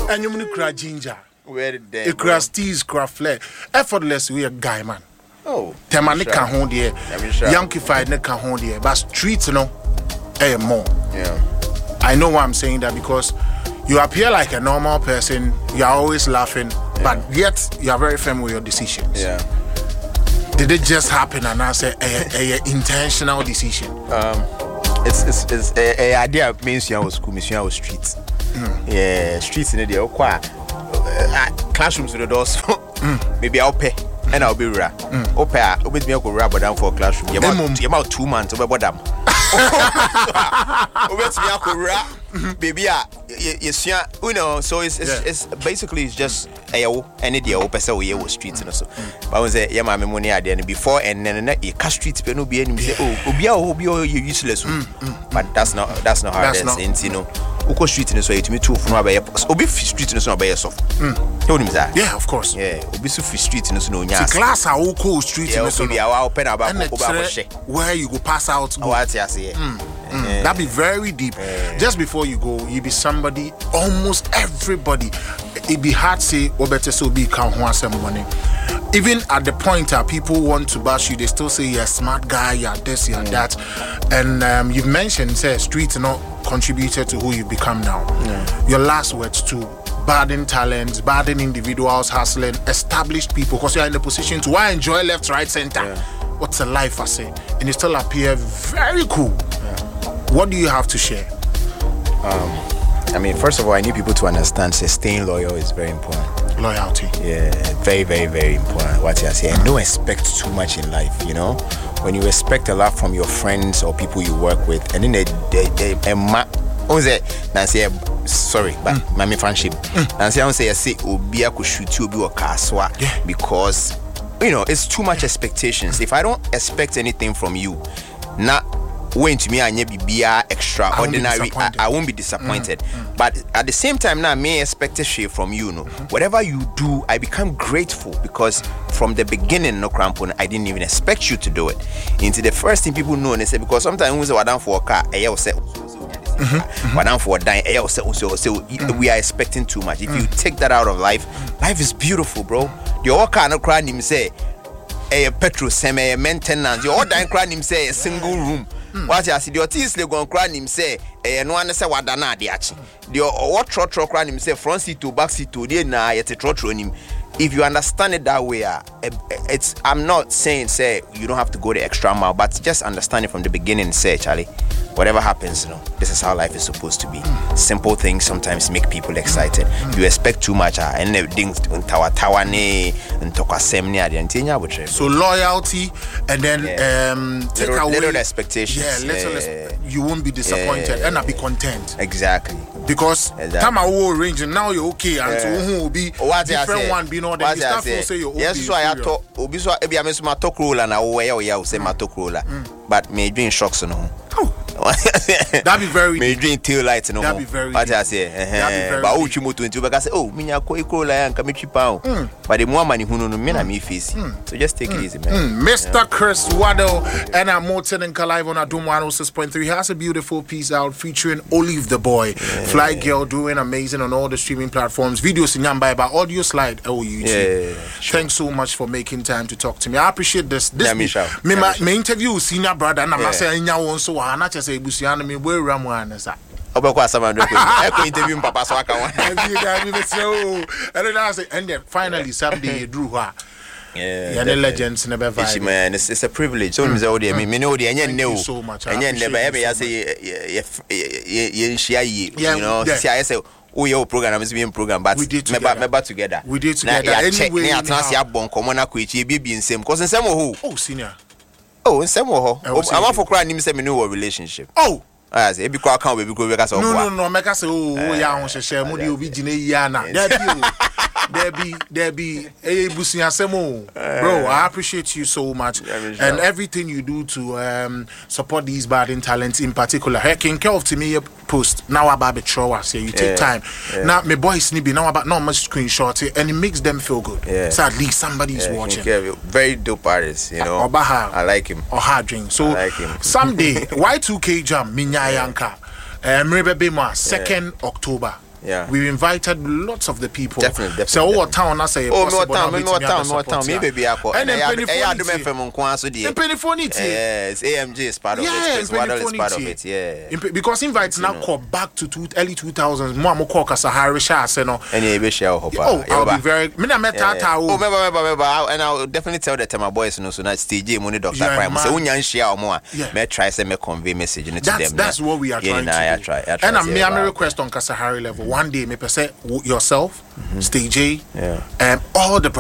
And you cry ginger. Where did they? It cry steez, cry flare. Effortless, we a guy, man. Oh. Temane can hold here. Yankified ne can hold here. But streets, you know, more. Yeah. I know why I'm saying that because you appear like a normal person. You are always laughing, but yet you are very firm with your decisions. Yeah. Did it just happen and I say a intentional decision? It's a idea means you was school, mission was streets. Yeah, streets in the quite classrooms with the doors. Maybe I'll pay and I'll be rare. Open with me, I'll go rubber down for a classroom. You're about 2 months over them. Baby, yes, you know, so it's basically it's just any day open so we streets and so. But I was a yeah, my money at the end before and then a car streets pen will be any say, oh, you useless. But that's not how it is, you know. Uko street in the way to me too from our Obi street in the by yourself. Told him that. Yeah, of course. Yeah, Obi street in the snow. The class are all cool street in the snow. Open about where you go pass out. That'd be very deep. Just before you go, you be somebody, almost everybody. It be hard to say, or better so be count some money. Even at the point that people want to bash you, they still say you're a smart guy, you're this, you're that. And you've mentioned, say, streets not contributed to who you become now. Your last words to burden talents, burden individuals, hustling, established people, because you're in the position to enjoy left, right, center. What's a life, I say? And you still appear very cool. What do you have to share? I mean, first of all, I need people to understand that staying loyal is very important. Loyalty. Yeah, very, very, very important. What you say, and don't expect too much in life. You know, when you expect a lot from your friends or people you work with, and then sorry, but my friendship. Nancy, I don't say I say Obi I could shoot you, Obi or Kaswa, because you know it's too much expectations. If I don't expect anything from you, not when to me I be extraordinary, I won't be disappointed. But at the same time now, may expect a share from you. No, whatever you do, I become grateful because from the beginning, no crampon, I didn't even expect you to do it. Into the first thing people know, and they say because sometimes when down for a car, I say. But now for dying, we are expecting too much. If you take that out of life, life is beautiful, bro. The all kind of crying him say a petrol semi maintenance. You all dying crying him say a single room. What I see, the artist they go crying him say no one say what dana the achi. The what trotro crying him say front seat to back seat to the na yet trotro him. If you understand it that way, it's I'm not saying say you don't have to go the extra mile, but just understand it from the beginning. Say, Charlie, whatever happens, you know, this is how life is supposed to be. Simple things sometimes make people excited. You expect too much, and everything so loyalty, and then take away little expectations. You won't be disappointed, and I'll be content. Exactly. Because time I will arrange, and now you're okay, and so who will be different one be not. Say yes, so I thought Obi so I miss my talk roller and I will say my talk roller, but me doing shocks on home. That'd be very me doing tail lights no. That'd be very what I say but uchi moto into because I say oh me nyako roller and come cheap pound but the more money who no me na me face so just take it easy, man. Mr. Chris Waddle and I'm Morton and Live on Adom 106.3 has a beautiful piece out featuring Olive the Boy. Fly Girl doing amazing on all the streaming platforms. Videos in Yamba by audio slide YouTube. Thanks so much for making time to talk to me. I appreciate this me interview with senior brother and I'm saying nya so I not just say busiana me where ramwana sa obekwa samando ko interview papa so aka one and then finally someday you drew her the legends never vibe. Man, it's a privilege. So me know the anya so much and never ever say you know see I say your program is being program but member together anyway because same who senior same I'm for crying him say me know relationship I say be can't be because of no make us say yeah on share mo dey obi gine yi ana there be busia semo bro. I appreciate you so much and everything you do to support these budding talents in particular. Hey, King Kelv to me post now about the show say you take time now my boys need be now about not much screenshot and it makes them feel good so at least somebody is watching. Very dope artist, you know. I like him. Or hard drink so like someday Y2K Jam Minya Yanka Mrebe Bema 2nd October we've invited lots of the people. Definitely. So what town I say? Oh, more town. Maybe I call. And I do me from Kwanso di. Yes, AMG is part of it. Swadol is part of it. Yeah. Because invites now call back to early 2000s. Mo call Kasahari Sha say no. Any be share hope. I'll be very. Me na metata. Oh, remember. And I'll definitely tell the my boys no so na stage money Dr. Prime. So unya share mo a me try say me convey message to them. That's what we are trying to do. I try. And I'm a request on Kasahari level. One day me say yourself, Stage A, all the